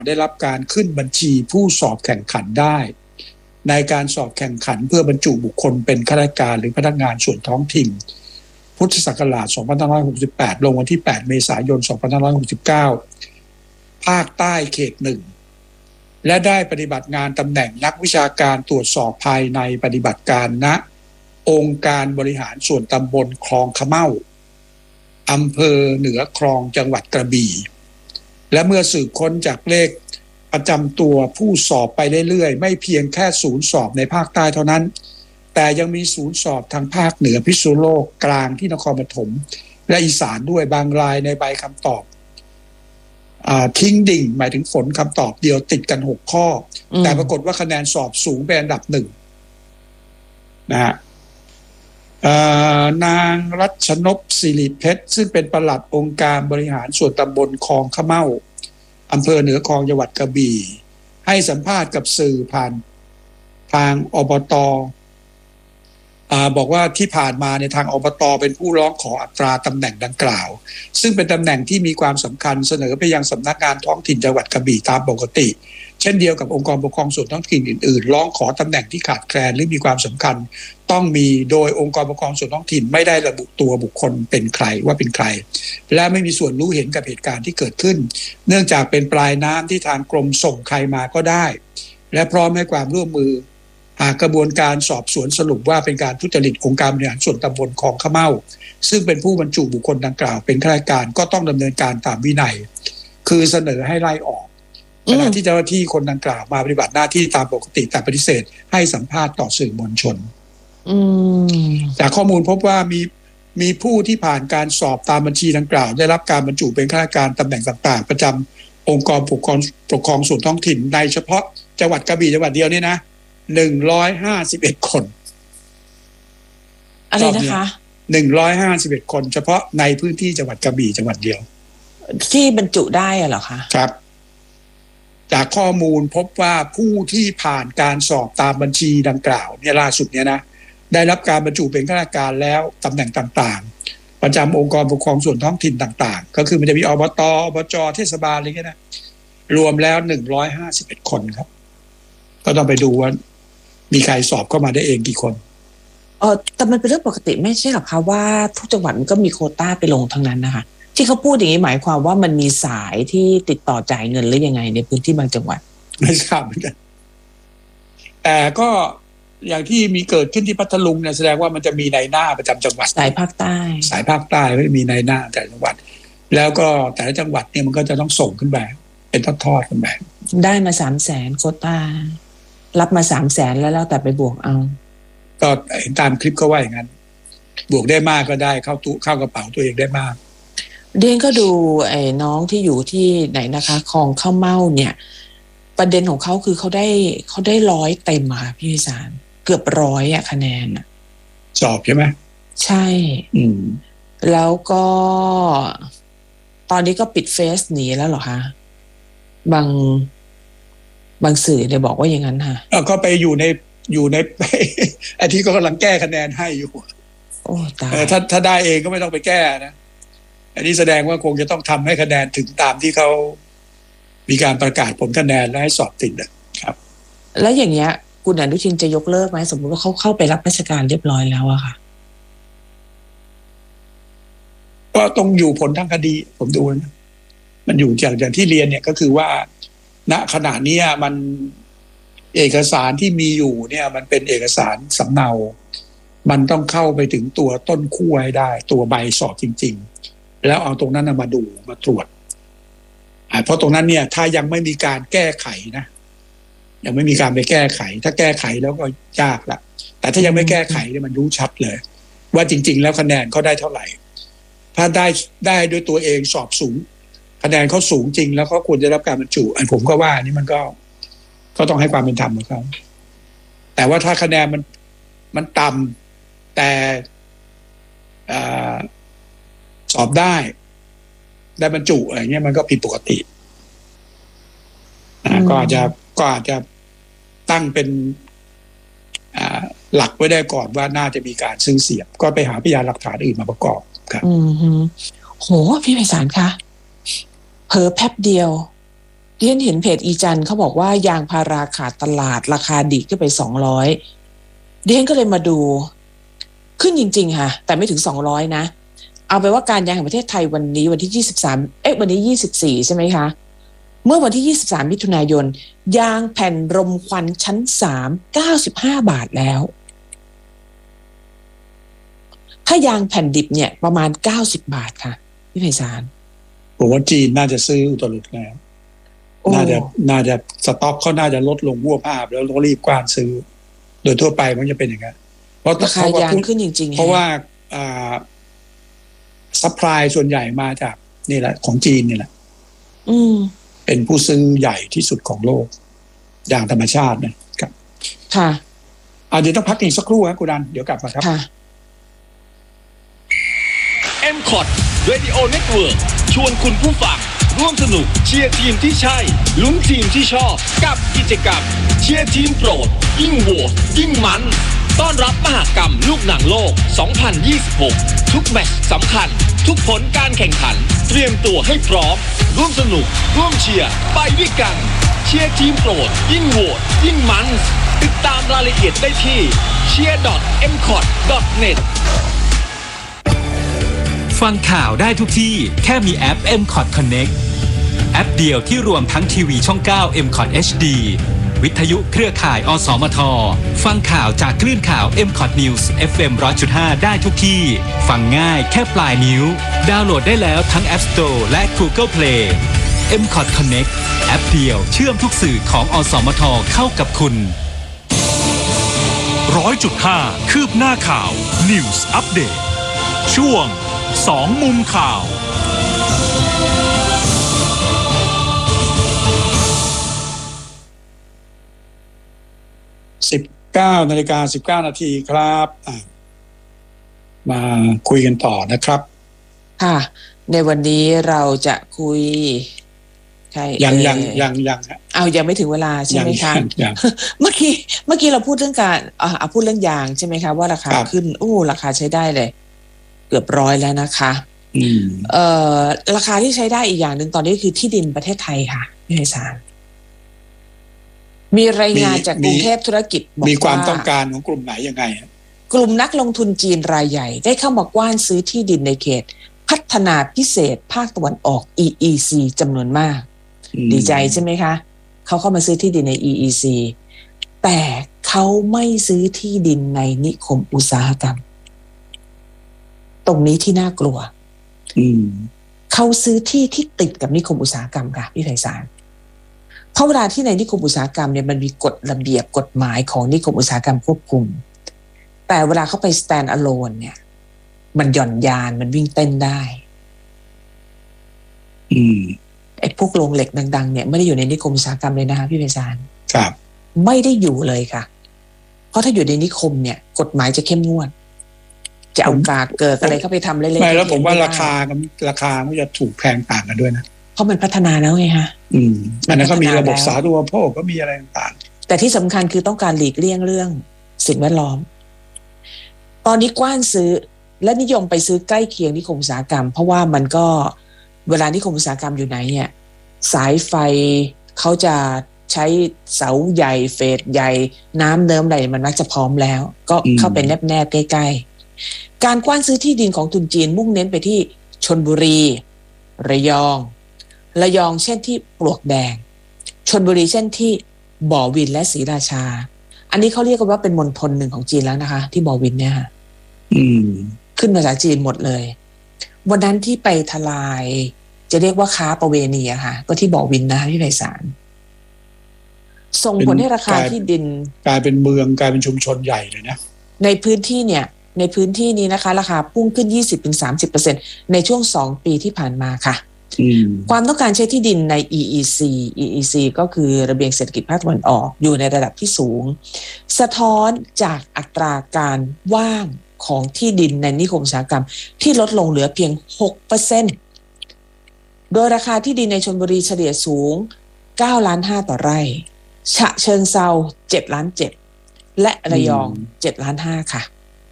ได้รับการขึ้นบัญชีผู้สอบแข่งขันได้ในการสอบแข่งขันเพื่อบรรจุบุคคลเป็นข้าราชการหรือพนักงานส่วนท้องถิ่นพุทธศักราช2568ลงวันที่8เมษายน2569ภาคใต้เขต 1และได้ปฏิบัติงานตำแหน่งนักวิชาการตรวจสอบภายในปฏิบัติการณองค์การบริหารส่วนตำบลคลองขะเม่าอำเภอเหนือคลองจังหวัดกระบี่และเมื่อสืบค้นจากเลขประจำตัวผู้สอบไปเรื่อยๆไม่เพียงแค่ศูนย์สอบในภาคใต้เท่านั้นแต่ยังมีศูนย์สอบทางภาคเหนือพิษณุโลกกลางที่นครปฐมและอีสานด้วยบางรายในใบคำตอบทิ้งดิ่งหมายถึงฝนคำตอบเดียวติดกัน6ข้อแต่ปรากฏว่าคะแนนสอบสูงเป็นอันดับ1นะฮะนางรัชนพศิริเพชรซึ่งเป็นปลัดองค์การบริหารส่วนตำบลคลองขะเม่าอำเภอเหนือคลองจังหวัดกระบี่ให้สัมภาษณ์กับสื่อผ่านทางอบต.บอกว่าที่ผ่านมาในทางอบต.เป็นผู้ร้องขออัตราตำแหน่งดังกล่าวซึ่งเป็นตำแหน่งที่มีความสำคัญเสนอไปยังสำนักงานท้องถิ่นจังหวัดกระบี่ตามปกติเช่นเดียวกับองค์กรปกครองส่วนท้องถิ่นอื่นๆร้องขอตำแหน่งที่ขาดแคลนหรือมีความสำคัญต้องมีโดยองค์กรปกครองส่วนท้องถิ่นไม่ได้ระบุตัวบุคคลเป็นใครว่าเป็นใครและไม่มีส่วนรู้เห็นกับเหตุการณ์ที่เกิดขึ้นเนื่องจากเป็นปลายน้ำที่ทางกรมส่งใครมาก็ได้และพร้อมให้ความร่วมมือหากกระบวนการสอบสวนสรุปว่าเป็นการทุจริตองค์การบริหารส่วนตำบลคลองขะเม่าซึ่งเป็นผู้บรรจุบุคคลดังกล่าวเป็นข้าราชการก็ต้องดำเนินการตามวินัยคือเสนอให้ไล่ออกขณะที่เจ้าหน้าที่คนดังกล่าวมาปฏิบัติหน้าที่ตามปกติแต่ปฏิเสธให้สัมภาษณ์ต่อสื่อมวลชนจากข้อมูลพบว่ามีผู้ที่ผ่านการสอบตามบัญชีดังกล่าวได้รับการบรรจุเป็นข้าราชการตำแหน่งต่างๆประจำองค์กรปกครองส่วนท้องถิ่นในเฉพาะจังหวัดกระบี่จังหวัดเดียวนี่นะ151 คนอะไรนะคะ 151 คนเฉพาะในพื้นที่จังหวัดกระบี่จังหวัดเดียวที่บรรจุได้เหรอคะครับจากข้อมูลพบว่าผู้ที่ผ่านการสอบตามบัญชีดังกล่าวเนี่ยล่าสุดเนี่ยนะได้รับการบรรจุเป็นข้าราชการแล้วตำแหน่งต่างๆประจำองค์กรปกครองส่วนท้องถิ่นต่างๆก็คือมันจะมีอบต.อบจ.เทศบาลอะไรเงี้ยนะรวมแล้ว151 คนครับก็ต้องไปดูว่ามีใครสอบเข้ามาได้เองกี่คนแต่มันเป็นเรื่องปกติไม่ใช่หรอคะว่าทุกจังหวัดมันก็มีโควต้าไปลงทั้งนั้นนะคะที่เขาพูดอย่างนี้หมายความว่ามันมีสายที่ติดต่อจ่ายเงินหรือยังไงในพื้นที่บางจังหวัดไม่ทราบเหมือนกันแต่ก็อย่างที่มีเกิดขึ้นที่พัทลุงเนี่ยแสดงว่ามันจะมีนายหน้าประจำจังหวัดสายภาคใต้ไม่มีนายหน้าแต่จังหวัดแล้วก็แต่ละจังหวัดเนี่ยมันก็จะต้องส่งขึ้นไปเป็นทอดๆกันไปได้มา300,000โควต้ารับมา300,000แล้วแต่ไปบวกเอาก็เห็นตามคลิปเขาว่าอย่างนั้นบวกได้มากก็ได้เข้ากระเป๋าตัวเองได้มากเดนก็ดูไอ้น้องที่อยู่ที่ไหนนะคะคลองข้าวเม่าเนี่ยประเด็นของเขาคือเขาได้100เต็มอะค่ะพี่วิสารเกือบ100คะแนนสอบใช่ไหมใช่แล้วก็ตอนนี้ก็ปิดเฟซหนีแล้วเหรอคะบางสื่อเนี่ยบอกว่าอย่างนั้นค่ะก็ไปอยู่ในไอ้ที่ก็กำลังแก้คะแนนให้อยู่โอ้ตายถ้าได้เองก็ไม่ต้องไปแก้นะอันนี้แสดงว่าคงจะต้องทำให้คะแนนถึงตามที่เขามีการประกาศผลคะแนนและให้สอบติดนะครับแล้วอย่างเงี้ยคุณอนุทินจะยกเลิกไหมสมมติว่าเขาเข้าไปรับราชการเรียบร้อยแล้วอะค่ะก็ต้องอยู่ผลทางคดีผมดูนะมันอยู่อย่างที่เรียนเนี่ยก็คือว่าณขณะนี้มันเอกสารที่มีอยู่เนี่ยมันเป็นเอกสารสำเนามันต้องเข้าไปถึงตัวต้นขั้วให้ได้ตัวใบสอบจริงๆแล้วเอาตรงนั้นมาดูมาตรวจเพราะตรงนั้นเนี่ยถ้ายังไม่มีการแก้ไขนะยังไม่มีการไปแก้ไขถ้าแก้ไขแล้วก็ยากละแต่ถ้ายังไม่แก้ไขเนี่ยมันรู้ชัดเลยว่าจริงๆแล้วคะแนนเขาได้เท่าไหร่ถ้าได้ด้วยตัวเองสอบสูงคะแนนเขาสูงจริงแล้วเขาควรจะรับการบรรจุผมก็ว่านี่มันก็ต้องให้ความเป็นธรรมกับเขาแต่ว่าถ้าคะแนนมันต่ำแต่สอบได้บรรจุอะไรเงี้ยมันก็ผิดปกติก็อาจจะตั้งเป็นหลักไว้ได้ก่อนว่าน่าจะมีการซื้อเสียบก็ไปหาพยานหลักฐานอื่นมาประกอบครับโหพี่ไพศาลคะเผลอแป๊บเดียวดิฉันเห็นเพจอีจันเขาบอกว่ายางพาราขาดตลาดราคาดีขึ้นไป200ดิฉันก็เลยมาดูขึ้นจริงๆค่ะแต่ไม่ถึง200นะเอาไปว่าการยางแห่งประเทศไทยวันนี้วันที่23วันนี้24ใช่ไหมคะเมื่อวันที่23มิถุนายนยางแผ่นรมควันชั้น3 95 บาทแล้วถ้ายางแผ่นดิบเนี่ยประมาณ90 บาทค่ะพี่ไพศาลผมว่าจีนน่าจะซื้ออุตลุดแล้วน่าจะสต็อกเขาน่าจะลดลงวัวภาพแล้วต้องรีบกว้านซื้อโดยทั่วไปมันจะเป็นอย่างนั้นเพราะราคายางขึ้นจริงๆเพราะว่าซัพพลายส่วนใหญ่มาจากนี่แหละของจีนนี่แหละเป็นผู้ซื้อใหญ่ที่สุดของโลกอย่างธรรมชาตินะครับค่ะเดี๋ยวต้องพักอีกสักครู่ครับคุณดันเดี๋ยวกลับมาครับค่ะ MCOT Radio Network ชวนคุณผู้ฟังร่วมสนุกเชียร์ทีมที่ใช่ลุ้นทีมที่ชอบกับกิจกรรมเชียร์ทีมโปรดยิ่งโหวตยิ่งมันต้อนรับมหกรรมลูกหนังโลก 2026 ทุกแมตช์สำคัญทุกผลการแข่งขันเตรียมตัวให้พร้อมร่วมสนุกร่วมเชียร์ไปด้วยกันเชียร์ทีมโปรดยิ่งโหวตยิ่งมันติดตามรายละเอียดได้ที่ cheer.mcot.net ฟังข่าวได้ทุกที่แค่มีแอป MCOT Connect แอปเดียวที่รวมทั้งทีวีช่อง 9 MCOT HD วิทยุเครือข่ายอสมทฟังข่าวจากคลื่นข่าว MCOT News FM 100.5 ได้ทุกที่ฟังง่ายแค่ปลายนิ้วดาวน์โหลดได้แล้วทั้ง App Store และ Google Play MCOT Connect แอปเดียวเชื่อมทุกสื่อของอสมทเข้ากับคุณ 100.5 คืบหน้าข่าว News Update ช่วง2 มุมข่าว 19:19 นาทีครับมาคุยกันต่อนะครับค่ะในวันนี้เราจะคุยใช่ยังยังไม่ถึงเวลาใช่ไหมคะเมื่อกี้เราพูดเรื่องการพูดเรื่องยางใช่ไหมคะว่าราคาขึ้นราคาใช้ได้เลยเกือบ100แล้วนะคะราคาที่ใช้ได้อีกอย่างหนึ่งตอนนี้คือที่ดินประเทศไทยค่ะพี่ไพศาลมีรายงานจากกรุงเทพธุรกิจบอกว่ามีความต้องการของกลุ่มไหนยังไงกลุ่มนักลงทุนจีนรายใหญ่ได้เข้ามากว้านซื้อที่ดินในเขตพัฒนาพิเศษภาคตะวันออก EEC จำนวนมากดีใจใช่ไหมคะเขาเข้ามาซื้อที่ดินใน EEC แต่เขาไม่ซื้อที่ดินในนิคมอุตสาหกรรมตรงนี้ที่น่ากลัวเขาซื้อที่ที่ติดกับนิคมอุตสาหกรรมค่ะพี่ไพศาลเพราะเวลาที่ในนิคมอุตสาหกรรมเนี่ยมันมีกฎระเบียบกฎหมายของนิคมอุตสาหกรรมควบคุมแต่เวลาเขาไป stand alone เนี่ยมันหย่อนยานมันวิ่งเต้นได้ไอ้พวกโรงเหล็กดังๆเนี่ยไม่ได้อยู่ในนิคมอุตสาหกรรมเลยนะคะพี่ไพศาลครับไม่ได้อยู่เลยค่ะเพราะถ้าอยู่ในนิคมเนี่ยกฎหมายจะเข้มงวดจะเอากากเกิดอะไรเข้าไปทำเล่นๆไม่แล้วผมว่าราคามันจะถูกแพงต่างกันด้วยนะเพราะมันพัฒนาแล้วไงฮะอันนั้นก็มีระบบสาธารณูปโภคก็มีอะไรต่างๆแต่ที่สำคัญคือต้องการหลีกเลี่ยงเรื่องสิ่งแวดล้อมตอนนี้กว้านซื้อและนิยมไปซื้อใกล้เคียงนิคมอุตสาหกรรมเพราะว่ามันก็เวลานิคมอุตสาหกรรมอยู่ไหนเนี่ยสายไฟเขาจะใช้เสาใหญ่เฟสใหญ่น้ำเดิมอะไรมันมักจะพร้อมแล้วก็เข้าไปแนบใกล้ๆการกว้านซื้อที่ดินของทุนจีนมุ่งเน้นไปที่ชลบุรีระยองเช่นที่ปลวกแดงชลบุรีเช่นที่บ่อวินและศรีราชาอันนี้เขาเรียกกันว่าเป็นมณฑลหนึ่งของจีนแล้วนะคะที่บ่อวินเนี่ยขึ้นภาษาจีนหมดเลยวันนั้นที่ไปทลายจะเรียกว่าค้าประเวณีอะค่ะก็ที่บ่อวินนะที่ไพศาลส่งผลให้ราคาที่ดินกลายเป็นเมืองกลายเป็นชุมชนใหญ่เลยนะในพื้นที่นี้นะคะราคาพุ่งขึ้น 20-30% ในช่วง2 ปีที่ผ่านมาค่ะความต้องการใช้ที่ดินใน EEC ก็คือระเบียงเศรษฐกิจภาคตะวันออกอยู่ในระดับที่สูงสะท้อนจากอัตราการว่างของที่ดินในนิคมอุตสาหกรรมที่ลดลงเหลือเพียง 6% โดยราคาที่ดินในชลบุรีเฉลี่ยสูง 9.5 ล้านต่อไร่ฉะเชิงเทรา 7.7 ล้านและระยอง 7.5 ล้านค่ะ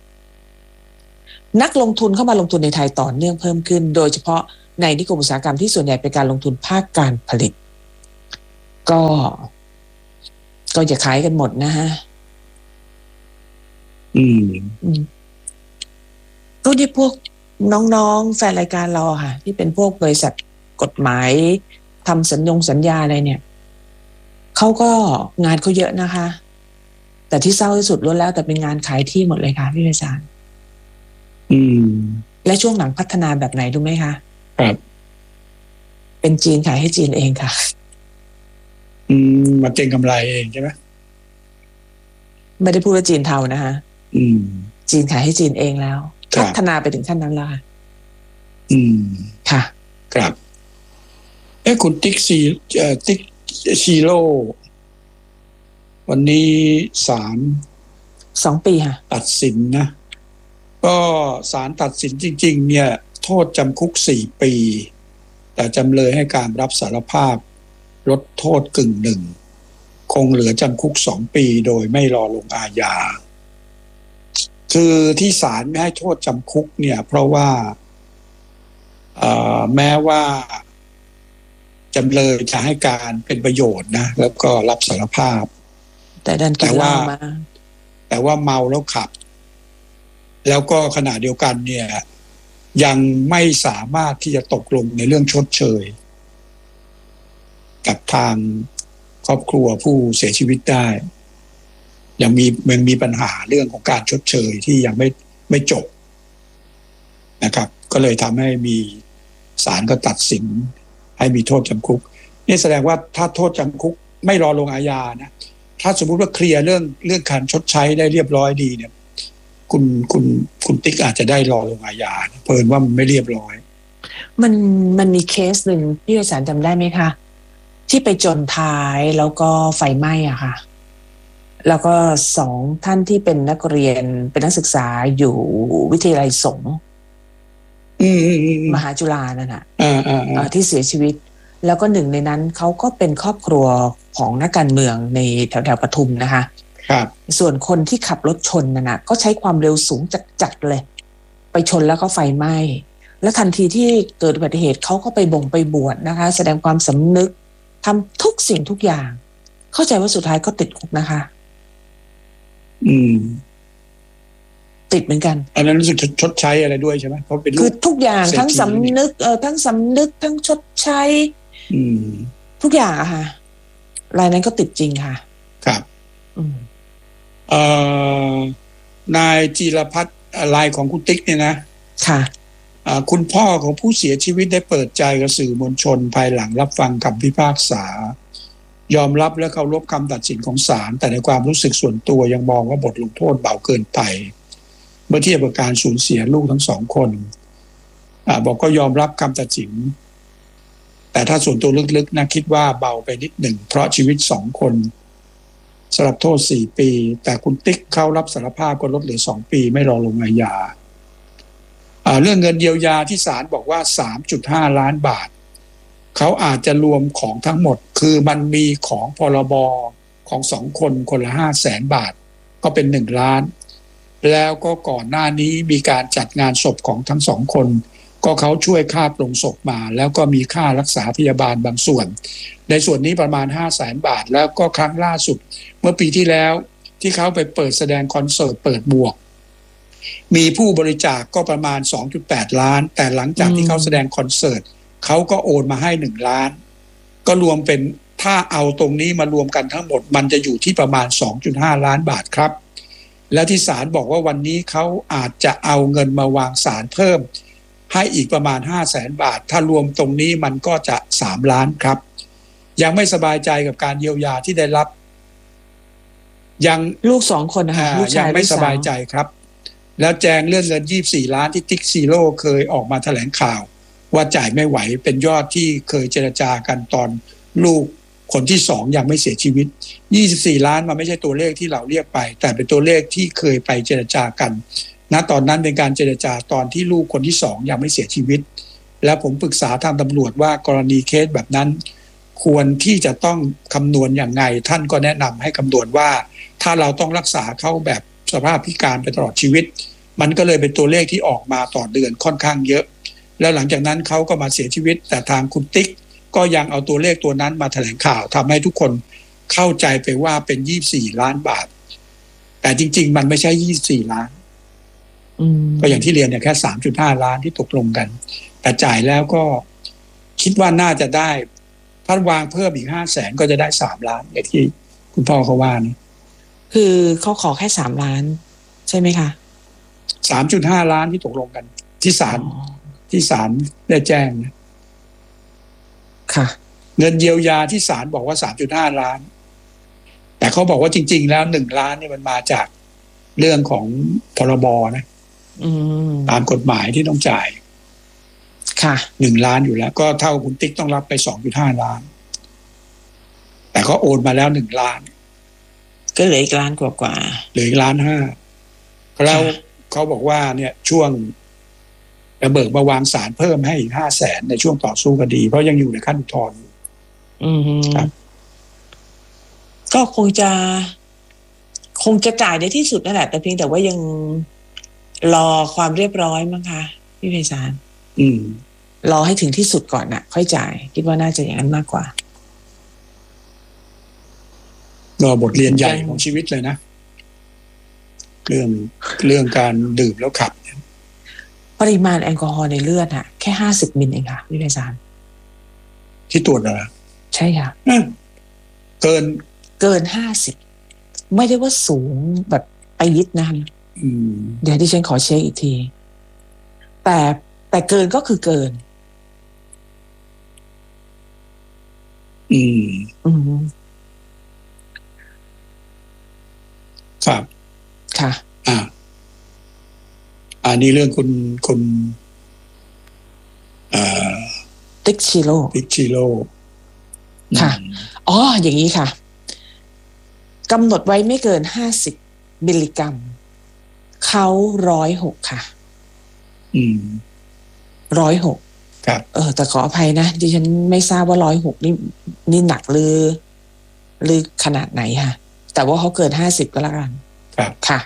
นักลงทุนเข้ามาลงทุนในไทยต่อเนื่องเพิ่มขึ้นโดยเฉพาะในนิคมอุตสาหกรรมที่ส่วนใหญ่เป็นการลงทุนภาคการผลิตก็อย่าขายกันหมดนะฮะก็ที่พวกน้องๆแฟนรายการเราค่ะที่เป็นพวกบริษัทกฎหมายทำสัญญาอะไรเนี่ยเขาก็งานเขาเยอะนะคะแต่ที่เศร้าที่สุดล้วนแล้วแต่เป็นงานขายที่หมดเลยค่ะพี่ไพศาลและช่วงหลังพัฒนาแบบไหนรู้ไหมคะครับเป็นจีนขายให้จีนเองค่ะมาเก็งกำไรเองใช่ไหมไม่ได้พูดว่าจีนเทานะคะจีนขายให้จีนเองแล้วพัฒนาไปถึงขั้นนั้นแล้วค่ะครับคุณติ๊กชีโร่วันนี้ศาล 2 ปีค่ะตัดสินนะก็ศาลตัดสินจริงๆเนี่ยโทษจำคุก4 ปีแต่จำเลยให้การรับสารภาพลดโทษกึ่งหนึ่งคงเหลือจำคุก2 ปีโดยไม่รอลงอาญาคือที่ศาลไม่ให้โทษจำคุกเนี่ยเพราะว่าแม้ว่าจำเลยจะให้การเป็นประโยชน์นะแล้วก็รับสารภาพแต่ว่าเมาแล้วขับแล้วก็ขณะเดียวกันเนี่ยยังไม่สามารถที่จะตกลงในเรื่องชดเชยกับทางครอบครัวผู้เสียชีวิตได้ยังมีปัญหาเรื่องของการชดเชยที่ยังไม่จบนะครับก็เลยทำให้มีศาลก็ตัดสินให้มีโทษจำคุกนี่แสดงว่าถ้าโทษจำคุกไม่รอลงอาญานะถ้าสมมุติว่าเคลียร์เรื่องการชดใช้ได้เรียบร้อยดีเนี่ยคุณติ๊กอาจจะได้รอลงอาญาเพิ่นว่ามันไม่เรียบร้อยมันมีเคสหนึ่งพี่ไพศาลจำได้ไหมคะที่ไปจนท้ายแล้วก็ไฟไหม้อะค่ะแล้วก็2 ท่านที่เป็นนักเรียนเป็นนักศึกษาอยู่วิทยาลัยสงฆ์มหาจุฬานั่นน่ะที่เสียชีวิตแล้วก็หนึ่งในนั้นเขาก็เป็นครอบครัวของนักการเมืองในแถวปทุมนะคะครับส่วนคนที่ขับรถชนนั่นน่ะก็ใช้ความเร็วสูงจัดเลยไปชนแล้วก็ไฟไหม้และทันทีที่เกิดอุบัติเหตุเขาก็ไปบวชนะคะแสดงความสำนึกทำทุกสิ่งทุกอย่างเข้าใจว่าสุดท้ายก็ติดคุกนะคะติดเหมือนกันอันนั้นรู้สึกชดใช้อะไรด้วยใช่ไหมเพราะเป็นคือทุกอย่างทั้งสำนึกทั้งสำนึกทั้งชดใช้ทุกอย่างอะค่ะรายนั้นก็ติดจริงค่ะครับนายจีรพัฒน์รายของคุณติ๊กเนี่ยนะค่ะคุณพ่อของผู้เสียชีวิตได้เปิดใจกับสื่อมวลชนภายหลังรับฟังคำพิพากษายอมรับและเคารพคำตัดสินของศาลแต่ในความรู้สึกส่วนตัวยังมองว่าบทลงโทษเบาเกินไปเมื่อเทียบกับการสูญเสียลูกทั้ง2 คนบอกก็ยอมรับคำตัดสินแต่ถ้าส่วนตัวลึกๆนะคิดว่าเบาไปนิดหนึ่งเพราะชีวิต2 คนสำหรับโทษ4 ปีแต่คุณติ๊กเขารับสารภาพก็ลดเหลือ2 ปีไม่รอลงอาญาเรื่องเงินเยียวยาที่ศาลบอกว่า 3.5 ล้านบาทเขาอาจจะรวมของทั้งหมดคือมันมีของพรบของ2 คนคนละ500,000 บาทก็เป็น1 ล้านแล้วก็ก่อนหน้านี้มีการจัดงานศพของทั้ง2 คนก็เขาช่วยค่าปลงศพมาแล้วก็มีค่ารักษาพยาบาลบางส่วนในส่วนนี้ประมาณ 500,000 บาทแล้วก็ครั้งล่าสุดเมื่อปีที่แล้วที่เขาไปเปิดแสดงคอนเสิร์ตเปิดบวกมีผู้บริจาคก็ประมาณ 2.8 ล้านแต่หลังจากที่เขาแสดงคอนเสิร์ตเขาก็โอนมาให้1 ล้านก็รวมเป็นถ้าเอาตรงนี้มารวมกันทั้งหมดมันจะอยู่ที่ประมาณ 2.5 ล้านบาทครับและที่ศาลบอกว่าวันนี้เขาอาจจะเอาเงินมาวางศาลเพิ่มให้อีกประมาณ 500,000 บาทถ้ารวมตรงนี้มันก็จะ3 ล้านครับยังไม่สบายใจกับการเยียวยาที่ได้รับยังลูก2 คนนะคะยังไม่สบายใจครับแล้วแจงเรื่องเงิน24 ล้านที่ติ๊กซีโร่เคยออกมาแถลงข่าวว่าจ่ายไม่ไหวเป็นยอดที่เคยเจรจากันตอนลูกคนที่2ยังไม่เสียชีวิต24 ล้านมันไม่ใช่ตัวเลขที่เราเรียกไปแต่เป็นตัวเลขที่เคยไปเจรจากันณตอนนั้นเป็นการเจรจาตอนที่ลูกคนที่2ยังไม่เสียชีวิตแล้วผมปรึกษาทางตำรวจว่ากรณีเคสแบบนั้นควรที่จะต้องคำนวณอย่างไงท่านก็แนะนำให้คำนวณว่าถ้าเราต้องรักษาเขาแบบสภาพพิการไปตลอดชีวิตมันก็เลยเป็นตัวเลขที่ออกมาต่อเดือนค่อนข้างเยอะแล้วหลังจากนั้นเขาก็มาเสียชีวิตแต่ทางคุณติ๊กก็ยังเอาตัวเลขตัวนั้นมาแถลงข่าวทำให้ทุกคนเข้าใจไปว่าเป็น24ล้านบาทแต่จริงๆมันไม่ใช่24ล้านก็อย่างที่เรียนเนี่ยแค่ 3.5 ล้านที่ตกลงกันแต่จ่ายแล้วก็คิดว่าน่าจะได้ถ้าวางเพิ่มอีก 500,000 ก็จะได้3ล้านอย่างที่คุณพ่อเขาว่านี่คือเขาขอแค่3ล้านใช่ไหมคะ 3.5 ล้านที่ตกลงกันที่ศาลได้แจ้งนะค่ะเงินเยียวยาที่ศาลบอกว่า 3.5 ล้านแต่เขาบอกว่าจริงๆแล้ว1ล้านนี่มันมาจากเรื่องของพรบนะตามกฎหมายที่ต้องจ่ายค่ะ 1ล้านอยู่แล้วก็เท่าคุณติ๊กต้องรับไป 2.5 ล้านแต่เขาโอนมาแล้ว1ล้านก็เหลืออีกล้านกว่าเหลืออีก1.5 ล้านแล้วเขาบอกว่าเนี่ยช่วงระเบิดมาวางศาลเพิ่มให้อีก 500,000 ในช่วงต่อสู้คดีเพราะยังอยู่ในขั้นอุทธรณ์ครับก็คงจะจ่ายในที่สุดนั่นแหละแต่เพียงแต่ว่ายังรอความเรียบร้อยมั้งคะพี่ไพศาลรอให้ถึงที่สุดก่อนน่ะค่อยจ่ายคิดว่าน่าจะอย่างนั้นมากกว่ารอบทเรียนใหญ่ของชีวิตเลยนะเรื่องการดื่มแล้วขับปริมาณแอลกอฮอล์ในเลือดอะแค่50 มิลเองค่ะพี่ไพศาลที่ตรวจเหรอใช่ค่ะเกิน 50ไม่ได้ว่าสูงแบบไปยิดนะเดี๋ยวดิฉันขอเช็คอีกทีแต่เกินก็คือเกินครับค่ะอันนี้เรื่องคุณติ๊กชิโร่ค่ะอ๋ออย่างนี้ค่ะกำหนดไว้ไม่เกิน50 มิลลิกรัมเขา106ค่ะ106 ครับแต่ขออภัยนะดิฉันไม่ทราบว่า106นี่หนักหรือขนาดไหนค่ะแต่ว่าเขาเกิน50ก็แล้วกันครับค่ะ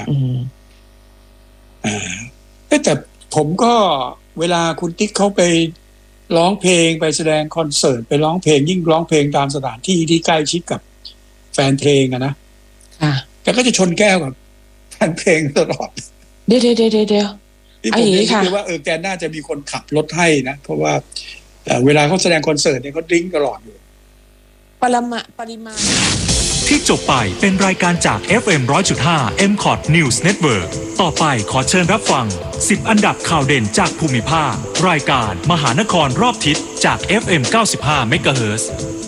แต่ผมก็เวลาคุณติ๊กเขาไปร้องเพลงไปแสดงคอนเสิร์ตไปร้องเพลงยิ่งร้องเพลงตามสถานที่ที่ใกล้ชิดกับแฟนเพลงอะนะแต่ก็จะชนแก้วกับแฟนเพลงตลอดเดี๋ยวที่ผมคิดว่าแกน่าจะมีคนขับรถให้นะเพราะว่าเวลาเขาแสดงคอนเสิร์ตเนี่ยเขาดริ้งตลอดอยู่ปริมาณที่จบไปเป็นรายการจาก FM 100.5 MCOT News Network ต่อไปขอเชิญรับฟัง10อันดับข่าวเด่นจากภูมิภาครายการมหานครรอบทิศจาก FM 95 MHz